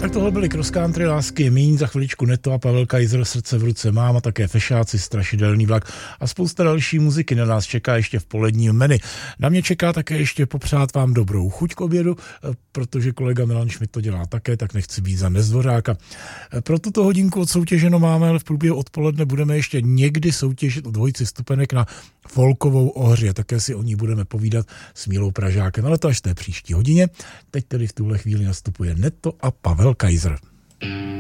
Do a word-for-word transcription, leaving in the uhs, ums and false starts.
Tak tohle byly Cross Country, Lásky je míň, za chviličku Netto a Pavel Kaiser, Srdce v ruce mám a také Fešáci, Strašidelný vlak a spousta další muziky na nás čeká ještě v poledním menu. Na mě čeká také ještě popřát vám dobrou chuť k obědu, protože kolega Milan Šmit to dělá také, tak nechci být za nezdvořáka. Pro tuto hodinku odsoutěženo máme, ale v průběhu odpoledne budeme ještě někdy soutěžit o dvojici stupenek na folkovou ohře. Také si o ní budeme povídat s Mílou Pražákem, ale to až v té příští hodině. Teď tedy v tuhle chvíli nastupuje Netto a Pavel Kaiser.